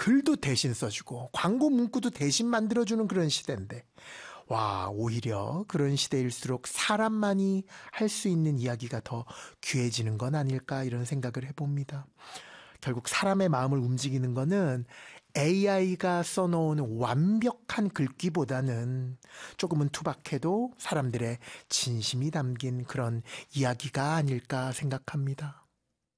글도 대신 써주고 광고 문구도 대신 만들어주는 그런 시대인데, 와, 오히려 그런 시대일수록 사람만이 할 수 있는 이야기가 더 귀해지는 건 아닐까, 이런 생각을 해봅니다. 결국 사람의 마음을 움직이는 거는 AI가 써놓은 완벽한 글귀보다는 조금은 투박해도 사람들의 진심이 담긴 그런 이야기가 아닐까 생각합니다.